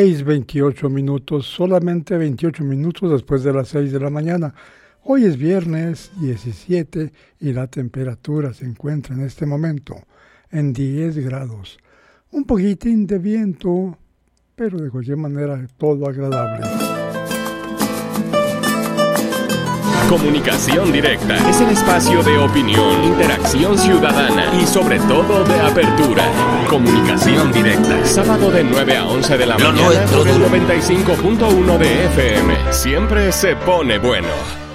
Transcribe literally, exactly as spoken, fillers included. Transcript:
seis veintiocho minutos, solamente veintiocho minutos después de las seis de la mañana. Hoy es viernes diecisiete y la temperatura se encuentra en este momento en diez grados. Un poquitín de viento, pero de cualquier manera todo agradable. Comunicación Directa es el espacio de opinión, interacción ciudadana y sobre todo de apertura. Comunicación Directa, sábado de nueve a once de la mañana por el noventa y cinco punto uno de F M. Siempre se pone bueno.